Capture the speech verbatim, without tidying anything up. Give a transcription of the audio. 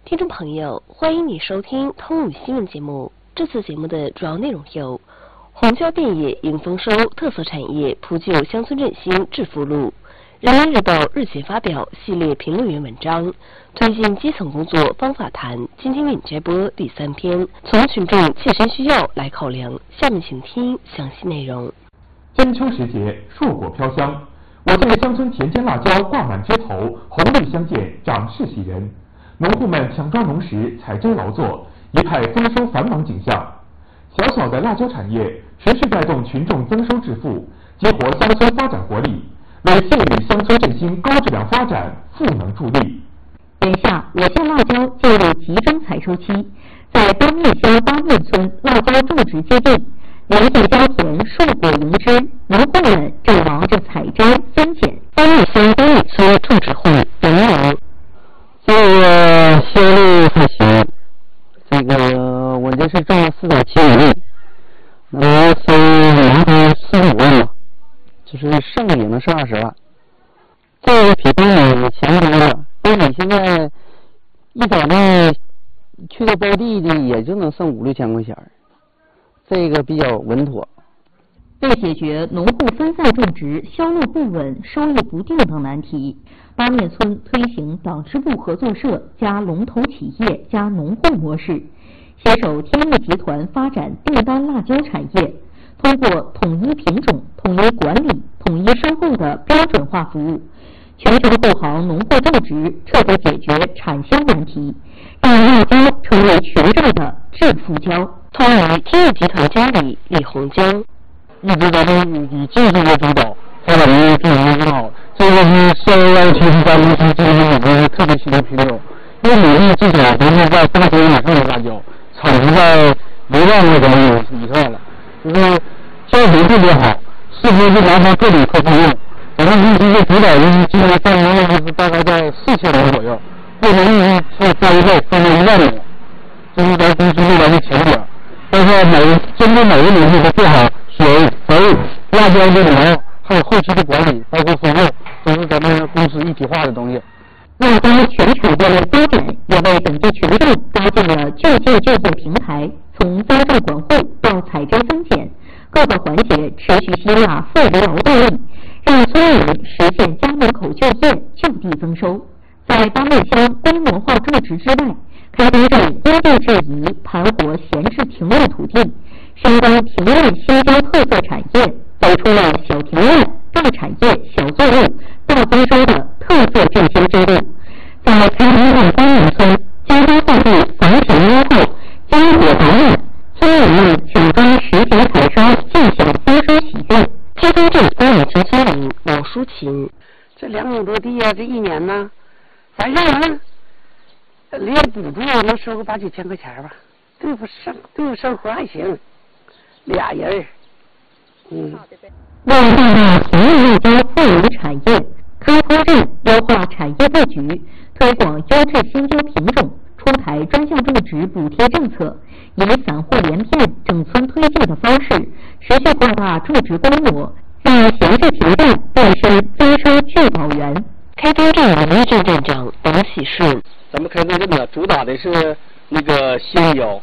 听众朋友，欢迎你收听通宇新闻节目。这次节目的主要内容有：红椒电业迎丰收，特色产业普救乡村振兴致富路。人民日报日前发表系列评论员文章，推进基层工作方法谈，今天为你摘播第三篇，从群众切身需要来考量。下面请听详细内容。 中秋时节，硕果飘香，我见乡村田间辣椒挂满枝头，红绿相间，长势喜人。农户们强抓农时，采摘劳作，一派丰收繁忙景象。小小的辣椒产业持续带动群众增收致富，激活乡村发展活力，为县域乡村振兴高质量发展赋能助力。 眼下，我县辣椒进入集中采收期，在八面乡八面村辣椒种植基地，连续家田硕果盈枝，农户们正忙着采摘分拣。八面乡八面村种植户杨某。 这个销路还行，这个我这是种了四点七五粒，能收年收四十五万吧，就是剩也能剩二十万。这个比东北强多了，东北现在一找地去到包地的也就能剩五六千块钱，这个比较稳妥。 为解决农户分散种植、销路不稳、收益不定等难题，八面村推行党支部合作社加龙头企业加农户模式，携手天益集团发展订单辣椒产业，通过统一品种、统一管理、统一收购的标准化服务，全球护航农户种植，彻底解决产销难题，让辣椒成为群众的致富椒。 通于天益集团经理李红江。 一直咱们以技术为主导，发展的非常非常好。这个是受邀请加工区进行我们特别系列批六，因为每粒至少都是在八千以上的辣椒，产值在一万块钱以上了，就是销售特别好，适合是拿它各种客户用。我们预计是主导的今年范围面是大概在四千亩左右，过程预计是在以后分为一万亩，这是咱公司未来的前景。但是每针对每个农户都做好水、肥、辣椒的苗，还有后期的管理，包括收购，都是咱们公司一体化的东西。 辣椒全产业链发展也为本地群众搭建了就近就业平台，从栽种管护到采摘分拣，各个环节持续吸纳妇孺劳动力，让村民实现家门口就业、就地增收。在八面乡规模化种植之外，开工镇因地制宜盘活闲置停乱土地，深耕停乱新疆特色产业，走出了小停乱、大产业、小作物、大丰收的特色振兴之路。在开工镇八面村，加大换地防停优厚，将火达乱，村民们紧跟实景采收，尽享丰收喜悦。 开工镇八面村村民王淑琴， 这两亩多地呀、啊，这一年呢，反正呢，连补助能收个八九千块钱吧，对付生对付生活还行，俩人，嗯。 为壮大平邑辣椒副乳产业，开工镇优化产业布局，推广优质新椒品种，出台专项种植补贴政策，以散货连片、整村推进的方式，持续扩大种植规模，让闲置停断变身增收聚宝源。 开工镇农业镇镇长王喜顺， 咱们开工镇呢，主打的是那个新椒，